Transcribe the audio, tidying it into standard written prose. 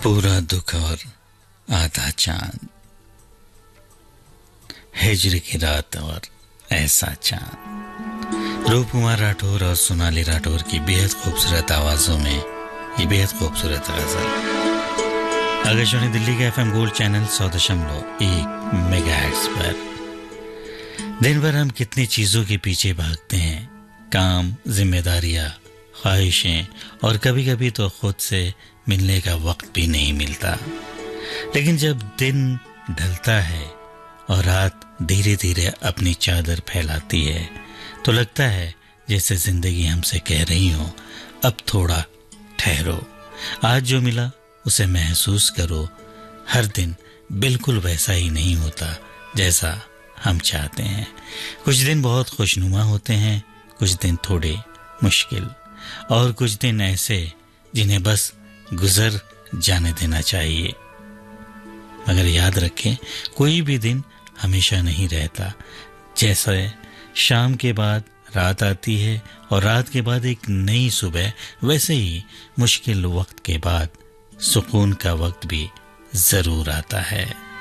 पूरा दुख और आधा चांद, हिजर की रात और ऐसा चांद। रूप कुमार राठौर और सोनाली राठौर की बेहद खूबसूरत आवाजों में ये बेहद खूबसूरत गजल। आकाशवाणी दिल्ली के FM गोल्ड चैनल 100.1 मेगाहर्ट्ज पर। दिन भर हम कितनी चीजों के पीछे भागते हैं, काम, जिम्मेदारियां, ख्वाहिशें, और कभी कभी तो खुद से मिलने का वक्त भी नहीं मिलता। लेकिन जब दिन ढलता है और रात धीरे धीरे अपनी चादर फैलाती है तो लगता है जैसे जिंदगी हमसे कह रही हो, अब थोड़ा ठहरो, आज जो मिला उसे महसूस करो। हर दिन बिल्कुल वैसा ही नहीं होता जैसा हम चाहते हैं। कुछ दिन बहुत खुशनुमा होते हैं, कुछ दिन थोड़े मुश्किल, और कुछ दिन ऐसे जिन्हें बस गुजर जाने देना चाहिए। मगर याद रखें, कोई भी दिन हमेशा नहीं रहता। जैसे शाम के बाद रात आती है और रात के बाद एक नई सुबह, वैसे ही मुश्किल वक्त के बाद सुकून का वक्त भी जरूर आता है।